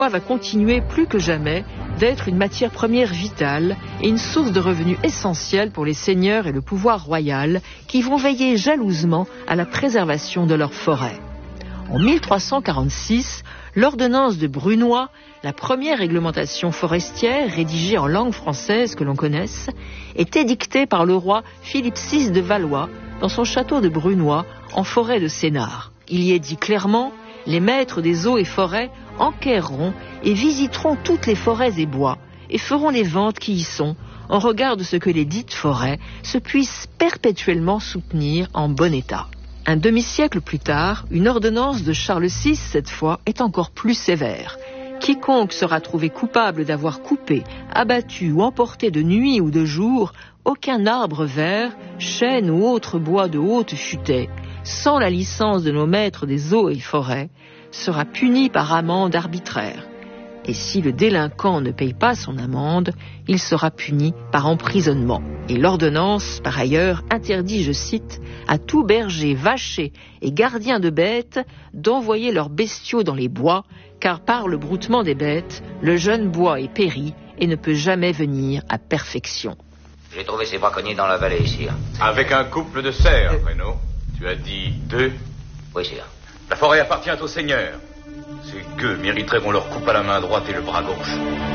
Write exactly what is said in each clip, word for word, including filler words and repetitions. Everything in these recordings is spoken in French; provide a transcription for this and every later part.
bois va continuer plus que jamais d'être une matière première vitale et une source de revenus essentielle pour les seigneurs et le pouvoir royal qui vont veiller jalousement à la préservation de leurs forêts. En mille trois cent quarante-six, l'ordonnance de Brunoy, la première réglementation forestière rédigée en langue française que l'on connaisse, est édictée par le roi Philippe six de Valois dans son château de Brunoy en forêt de Sénart. Il y est dit clairement: les maîtres des eaux et forêts enquêreront et visiteront toutes les forêts et bois et feront les ventes qui y sont en regard de ce que les dites forêts se puissent perpétuellement soutenir en bon état. Un demi-siècle plus tard, une ordonnance de Charles six, cette fois, est encore plus sévère. Quiconque sera trouvé coupable d'avoir coupé, abattu ou emporté de nuit ou de jour aucun arbre vert, chêne ou autre bois de haute futaie, sans la licence de nos maîtres des eaux et forêts, sera puni par amende arbitraire. Et si le délinquant ne paye pas son amende, il sera puni par emprisonnement. Et l'ordonnance, par ailleurs, interdit, je cite, à tout berger, vacher et gardien de bêtes d'envoyer leurs bestiaux dans les bois, car par le broutement des bêtes, le jeune bois est péri et ne peut jamais venir à perfection. J'ai trouvé ces braconniers dans la vallée, sire. Avec un couple de cerfs, Renaud. Tu as dit deux? Oui, sire. La forêt appartient au seigneur. Ces gueux mériteraient qu'on leur coupe à la main droite et le bras gauche.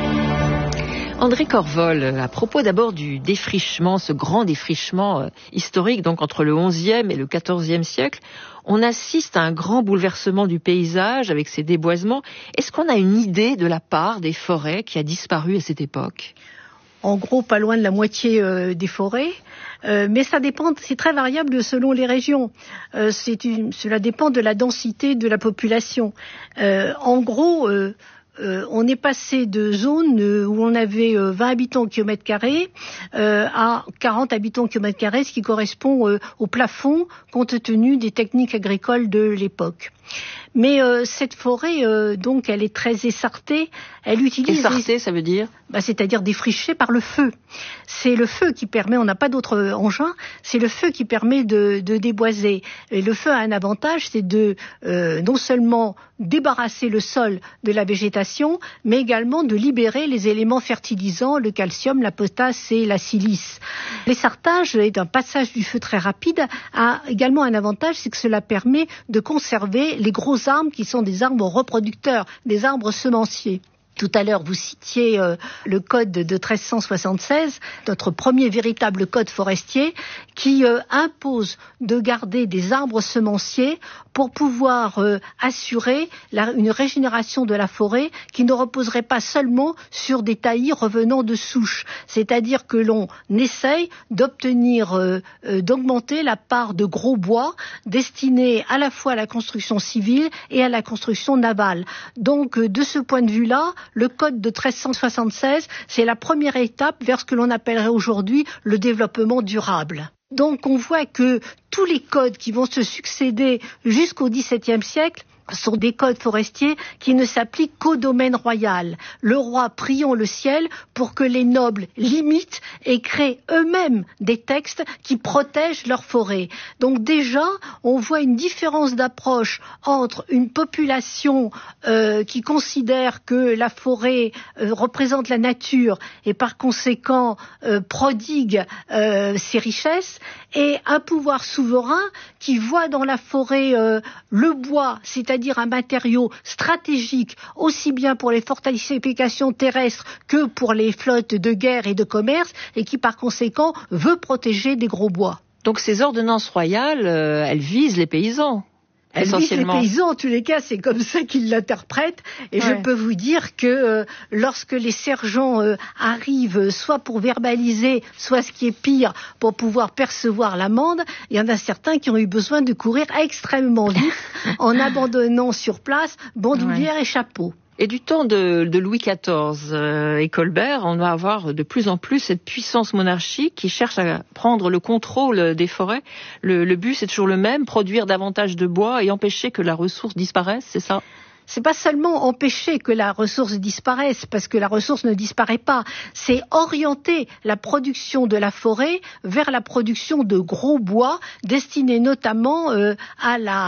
André Corvol, à propos d'abord du défrichement, ce grand défrichement euh, historique, donc entre le onzième et le quatorzième siècle, on assiste à un grand bouleversement du paysage avec ces déboisements. Est-ce qu'on a une idée de la part des forêts qui a disparu à cette époque ? En gros, pas loin de la moitié euh, des forêts. Euh, mais ça dépend, c'est très variable selon les régions. Euh, c'est une, cela dépend de la densité de la population. Euh, en gros, euh, euh, on est passé de zones où on avait euh, vingt habitants au kilomètre carré euh, à quarante habitants au kilomètre carré, ce qui correspond euh, au plafond compte tenu des techniques agricoles de l'époque. Mais euh, cette forêt, euh, donc, elle est très essartée. Elle utilise essartée, les... ça veut dire bah, c'est-à-dire défrichée par le feu. C'est le feu qui permet, on n'a pas d'autre engin, c'est le feu qui permet de, de déboiser. Et le feu a un avantage, c'est de euh, non seulement débarrasser le sol de la végétation, mais également de libérer les éléments fertilisants, le calcium, la potasse et la silice. L'essartage est un passage du feu très rapide, a également un avantage, c'est que cela permet de conserver les gros arbres qui sont des arbres reproducteurs, des arbres semenciers. Tout à l'heure, vous citiez euh, le code de treize cent soixante-seize, notre premier véritable code forestier, qui euh, impose de garder des arbres semenciers pour pouvoir euh, assurer la, une régénération de la forêt qui ne reposerait pas seulement sur des taillis revenant de souches. C'est-à-dire que l'on essaye d'obtenir, euh, euh, d'augmenter la part de gros bois destinés à la fois à la construction civile et à la construction navale. Donc, euh, de ce point de vue-là, le code de treize cent soixante-seize, c'est la première étape vers ce que l'on appellerait aujourd'hui le développement durable. Donc on voit que tous les codes qui vont se succéder jusqu'au dix-septième siècle sont des codes forestiers qui ne s'appliquent qu'au domaine royal. Le roi priant le ciel pour que les nobles limitent et créent eux-mêmes des textes qui protègent leur forêt. Donc déjà, on voit une différence d'approche entre une population euh, qui considère que la forêt euh, représente la nature et par conséquent euh, prodigue euh, ses richesses, et un pouvoir souverain qui voit dans la forêt euh, le bois, c'est-à-dire c'est-à-dire un matériau stratégique aussi bien pour les fortifications terrestres que pour les flottes de guerre et de commerce, et qui par conséquent veut protéger des gros bois. Donc ces ordonnances royales, euh, elles visent les paysans. Elle vise les paysans, en tous les cas, c'est comme ça qu'ils l'interprètent. Et ouais. Je peux vous dire que euh, lorsque les sergents euh, arrivent, soit pour verbaliser, soit ce qui est pire, pour pouvoir percevoir l'amende, il y en a certains qui ont eu besoin de courir extrêmement vite en abandonnant sur place bandoulière ouais. et chapeau. Et du temps de, de Louis quatorze euh, et Colbert, on va avoir de plus en plus cette puissance monarchique qui cherche à prendre le contrôle des forêts. Le, le but, c'est toujours le même, produire davantage de bois et empêcher que la ressource disparaisse, c'est ça ? C'est pas seulement empêcher que la ressource disparaisse, parce que la ressource ne disparaît pas. C'est orienter la production de la forêt vers la production de gros bois, destinés notamment euh, à la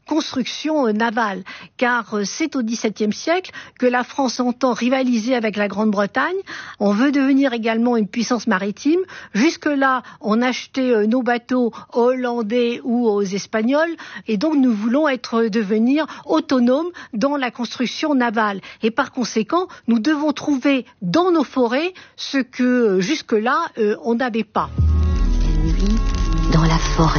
construction navale, car c'est au dix-septième siècle que la France entend rivaliser avec la Grande-Bretagne. On veut devenir également une puissance maritime. Jusque-là, on achetait nos bateaux aux Hollandais ou aux Espagnols, et donc nous voulons être devenir autonomes dans la construction navale. Et par conséquent, nous devons trouver dans nos forêts ce que jusque-là euh, on n'avait pas. Une nuit dans la forêt.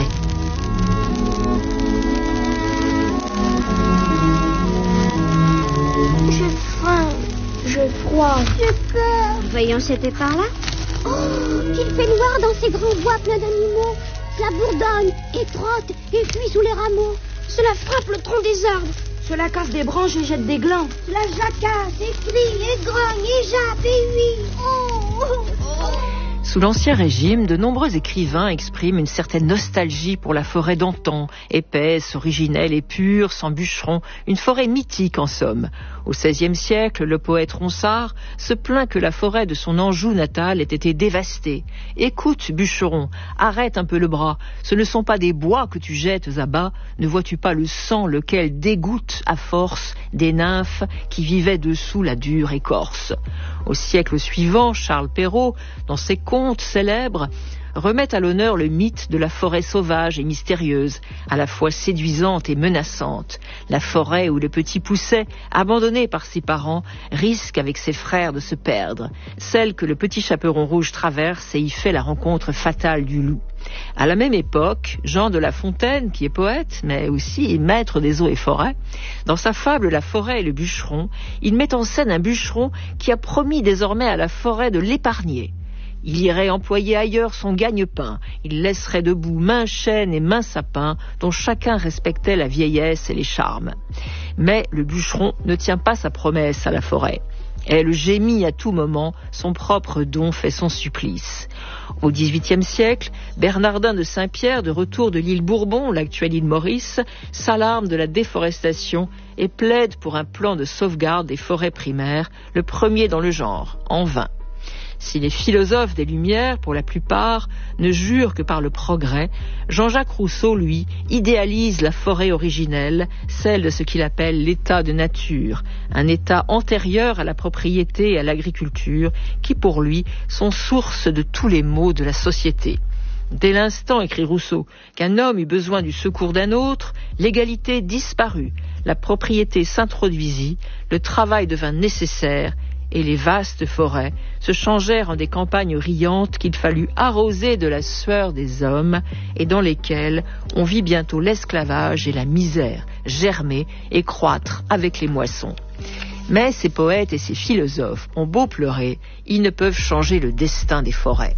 J'ai faim, j'ai froid, j'ai peur. Voyons cet par là. Oh, qu'il fait noir dans ces grands bois pleins d'animaux. Cela bourdonne et trotte et fuit sous les rameaux. Cela frappe le tronc des arbres. Cela casse des branches et jette des glands. Cela jacasse et crie et grogne et jappe et huit. Oh, oh, oh. Sous l'Ancien Régime, de nombreux écrivains expriment une certaine nostalgie pour la forêt d'antan, épaisse, originelle et pure, sans bûcherons, une forêt mythique en somme. Au seizième siècle, le poète Ronsard se plaint que la forêt de son Anjou natal ait été dévastée. « Écoute, bûcheron, arrête un peu le bras, ce ne sont pas des bois que tu jettes à bas, ne vois-tu pas le sang lequel dégoûte à force des nymphes qui vivaient dessous la dure écorce ?» Au siècle suivant, Charles Perrault, dans ses contes célèbres, remet à l'honneur le mythe de la forêt sauvage et mystérieuse, à la fois séduisante et menaçante. La forêt où le petit Pousset, abandonné par ses parents, risque avec ses frères de se perdre. Celle que le petit Chaperon rouge traverse et y fait la rencontre fatale du loup. À la même époque, Jean de La Fontaine, qui est poète, mais aussi maître des eaux et forêts, dans sa fable La forêt et le bûcheron, il met en scène un bûcheron qui a promis désormais à la forêt de l'épargner. Il irait employer ailleurs son gagne-pain, il laisserait debout main chêne et main sapin, dont chacun respectait la vieillesse et les charmes. Mais le bûcheron ne tient pas sa promesse à la forêt. Elle gémit à tout moment, son propre don fait son supplice. Au dix-huitième siècle, Bernardin de Saint-Pierre, de retour de l'île Bourbon, l'actuelle île Maurice, s'alarme de la déforestation et plaide pour un plan de sauvegarde des forêts primaires, le premier dans le genre, en vain. Si les philosophes des Lumières, pour la plupart, ne jurent que par le progrès, Jean-Jacques Rousseau, lui, idéalise la forêt originelle, celle de ce qu'il appelle l'état de nature, un état antérieur à la propriété et à l'agriculture, qui pour lui sont source de tous les maux de la société. Dès l'instant, écrit Rousseau, qu'un homme eut besoin du secours d'un autre, l'égalité disparut, la propriété s'introduisit, le travail devint nécessaire, et les vastes forêts se changèrent en des campagnes riantes qu'il fallut arroser de la sueur des hommes et dans lesquelles on vit bientôt l'esclavage et la misère germer et croître avec les moissons. Mais ces poètes et ces philosophes ont beau pleurer, ils ne peuvent changer le destin des forêts.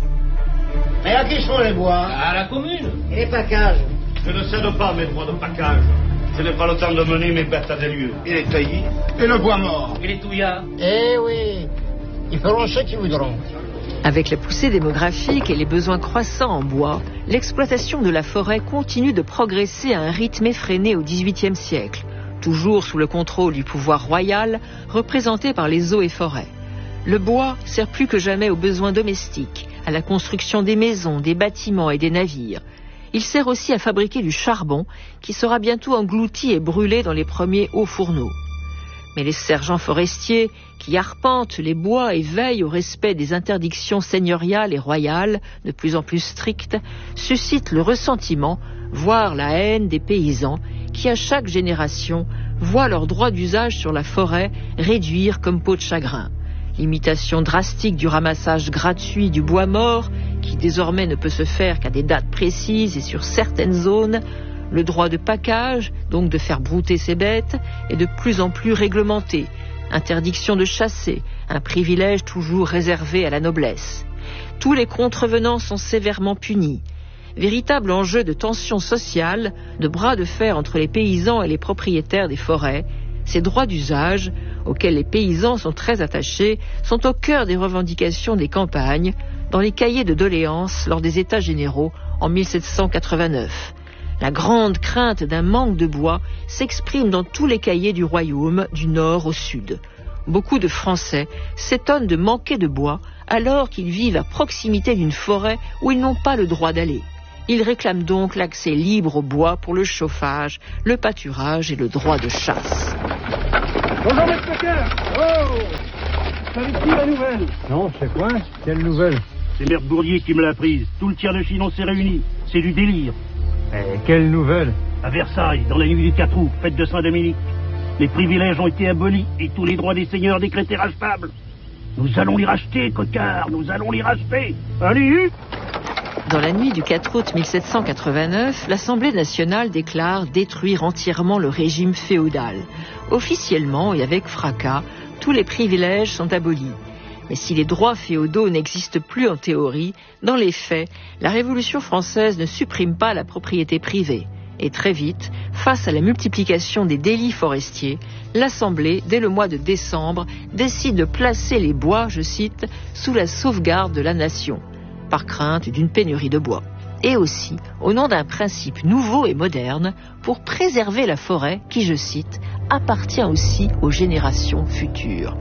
Mais à qui sont les bois? À la commune. Et les packages? Je ne cède pas mes droits de package. Je n'ai pas le temps de mener mes bêtes à des lieux. Et les taillis? Et le bois mort? Et les touillards? Eh oui, ils feront ce qu'ils voudront. Avec la poussée démographique et les besoins croissants en bois, l'exploitation de la forêt continue de progresser à un rythme effréné au dix-huitième siècle, toujours sous le contrôle du pouvoir royal, représenté par les eaux et forêts. Le bois sert plus que jamais aux besoins domestiques, à la construction des maisons, des bâtiments et des navires. Il sert aussi à fabriquer du charbon, qui sera bientôt englouti et brûlé dans les premiers hauts fourneaux. Mais les sergents forestiers, qui arpentent les bois et veillent au respect des interdictions seigneuriales et royales, de plus en plus strictes, suscitent le ressentiment, voire la haine des paysans, qui à chaque génération voient leur droit d'usage sur la forêt réduire comme peau de chagrin. L'imitation drastique du ramassage gratuit du bois mort, qui désormais ne peut se faire qu'à des dates précises et sur certaines zones, le droit de package, donc de faire brouter ses bêtes, est de plus en plus réglementé. Interdiction de chasser, un privilège toujours réservé à la noblesse. Tous les contrevenants sont sévèrement punis. Véritable enjeu de tension sociale, de bras de fer entre les paysans et les propriétaires des forêts, ces droits d'usage, auxquels les paysans sont très attachés, sont au cœur des revendications des campagnes, dans les cahiers de doléances lors des États généraux en mille sept cent quatre-vingt-neuf. La grande crainte d'un manque de bois s'exprime dans tous les cahiers du royaume, du nord au sud. Beaucoup de Français s'étonnent de manquer de bois alors qu'ils vivent à proximité d'une forêt où ils n'ont pas le droit d'aller. Ils réclament donc l'accès libre au bois pour le chauffage, le pâturage et le droit de chasse. Bonjour, maître Paccard. Oh, savez-vous la nouvelle? Non, c'est quoi? Quelle nouvelle? C'est Mère Bourdier qui me l'a prise. Tout le tiers de Chinon s'est réuni. C'est du délire. Eh, quelle nouvelle? À Versailles, dans la nuit du quatre août, fête de Saint-Dominique. Les privilèges ont été abolis et tous les droits des seigneurs décrétés rachetables. Nous allons les racheter, coquard, nous allons les racheter. Allez! Dans la nuit du quatre août mille sept cent quatre-vingt-neuf, l'Assemblée nationale déclare détruire entièrement le régime féodal. Officiellement et avec fracas, tous les privilèges sont abolis. Mais si les droits féodaux n'existent plus en théorie, dans les faits, la Révolution française ne supprime pas la propriété privée. Et très vite, face à la multiplication des délits forestiers, l'Assemblée, dès le mois de décembre, décide de placer les bois, je cite, sous la sauvegarde de la nation, par crainte d'une pénurie de bois. Et aussi, au nom d'un principe nouveau et moderne, pour préserver la forêt qui, je cite, appartient aussi aux générations futures.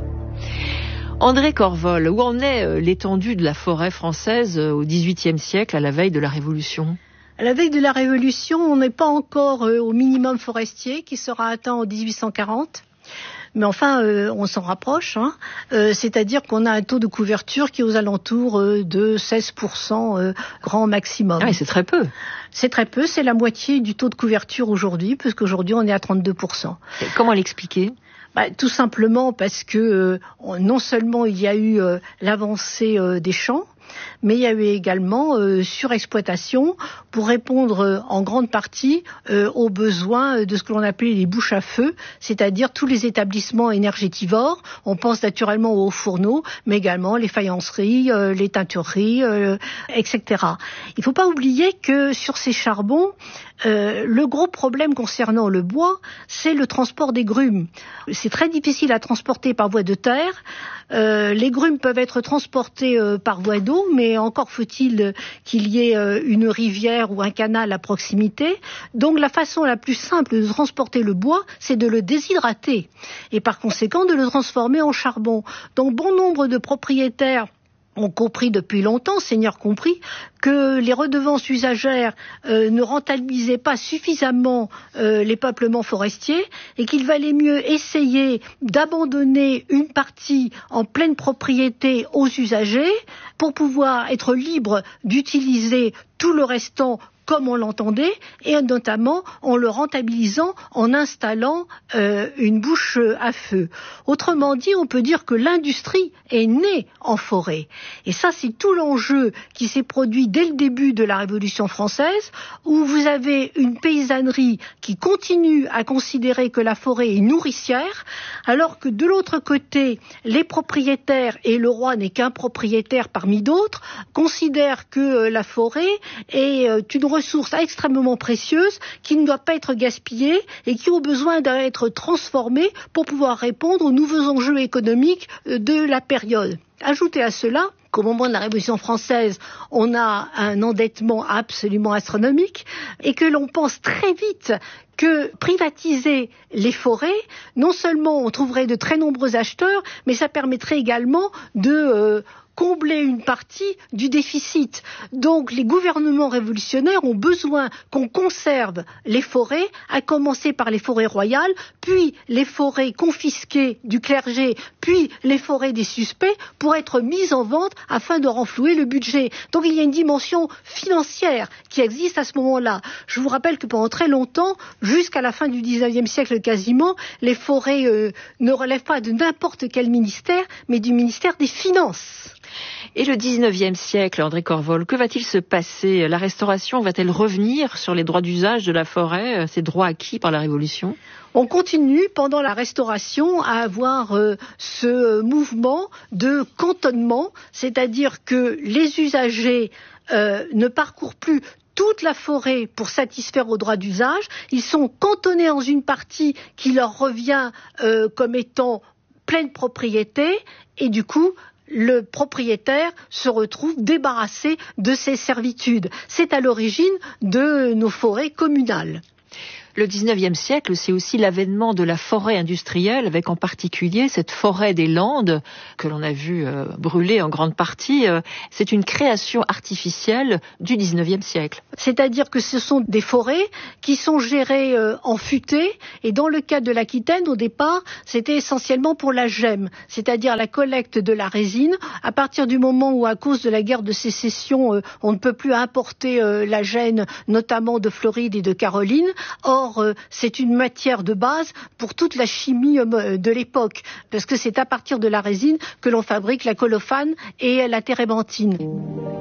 André Corvol, où en est l'étendue de la forêt française au dix-huitième siècle, à la veille de la Révolution ? À la veille de la Révolution, on n'est pas encore au minimum forestier qui sera atteint en dix-huit cent quarante. Mais enfin, euh, on s'en rapproche, hein. euh, c'est-à-dire qu'on a un taux de couverture qui est aux alentours euh, de seize pour cent euh, grand maximum. Ah, et c'est très peu. C'est très peu, c'est la moitié du taux de couverture aujourd'hui, puisqu'aujourd'hui on est à trente-deux pour cent. Et comment l'expliquer ? Bah, tout simplement parce que euh, non seulement il y a eu euh, l'avancée euh, des champs, mais il y a eu également euh, surexploitation pour répondre euh, en grande partie euh, aux besoins de ce que l'on appelait les bouches à feu, c'est-à-dire tous les établissements énergétivores. On pense naturellement aux fourneaux, mais également les faïenceries, euh, les teintureries, euh, et cetera. Il ne faut pas oublier que sur ces charbons, Euh, le gros problème concernant le bois, c'est le transport des grumes. C'est très difficile à transporter par voie de terre. Euh, les grumes peuvent être transportées euh, par voie d'eau, mais encore faut-il qu'il y ait euh, une rivière ou un canal à proximité. Donc la façon la plus simple de transporter le bois, c'est de le déshydrater et par conséquent de le transformer en charbon. Donc bon nombre de propriétaires ont compris depuis longtemps, seigneurs compris, que les redevances usagères euh, ne rentabilisaient pas suffisamment euh, les peuplements forestiers et qu'il valait mieux essayer d'abandonner une partie en pleine propriété aux usagers pour pouvoir être libre d'utiliser tout le restant comme on l'entendait, et notamment en le rentabilisant en installant euh, une bouche à feu. Autrement dit, on peut dire que l'industrie est née en forêt. Et ça, c'est tout l'enjeu qui s'est produit dès le début de la Révolution française, où vous avez une paysannerie qui continue à considérer que la forêt est nourricière, alors que de l'autre côté, les propriétaires, et le roi n'est qu'un propriétaire parmi d'autres, considèrent que la forêt est une ressource extrêmement précieuse qui ne doit pas être gaspillée et qui ont besoin d'être transformée pour pouvoir répondre aux nouveaux enjeux économiques de la période. Ajoutez à cela qu'au moment de la Révolution française, on a un endettement absolument astronomique et que l'on pense très vite que privatiser les forêts, non seulement on trouverait de très nombreux acheteurs, mais ça permettrait également de euh, combler une partie du déficit. Donc les gouvernements révolutionnaires ont besoin qu'on conserve les forêts, à commencer par les forêts royales, puis les forêts confisquées du clergé, puis les forêts des suspects, pour être mises en vente afin de renflouer le budget. Donc il y a une dimension financière qui existe à ce moment-là. Je vous rappelle que pendant très longtemps, jusqu'à la fin du dix-neuvième siècle quasiment, les forêts euh, ne relèvent pas de n'importe quel ministère, mais du ministère des Finances. Et le dix-neuvième siècle, André Corvol, que va-t-il se passer ? La Restauration va-t-elle revenir sur les droits d'usage de la forêt, ces droits acquis par la Révolution ? On continue pendant la Restauration à avoir euh, ce mouvement de cantonnement, c'est-à-dire que les usagers euh, ne parcourent plus toute la forêt pour satisfaire aux droits d'usage. Ils sont cantonnés dans une partie qui leur revient euh, comme étant pleine propriété et du coup, le propriétaire se retrouve débarrassé de ses servitudes. C'est à l'origine de nos forêts communales. Le dix-neuvième siècle, c'est aussi l'avènement de la forêt industrielle, avec en particulier cette forêt des Landes, que l'on a vu euh, brûler en grande partie. Euh, c'est une création artificielle du dix-neuvième siècle. C'est-à-dire que ce sont des forêts qui sont gérées euh, en futaies, et dans le cas de l'Aquitaine, au départ, c'était essentiellement pour la gemme, c'est-à-dire la collecte de la résine. À partir du moment où, à cause de la guerre de sécession, euh, on ne peut plus importer euh, la gêne, notamment de Floride et de Caroline. Or, c'est une matière de base pour toute la chimie de l'époque, parce que c'est à partir de la résine que l'on fabrique la colophane et la térébenthine.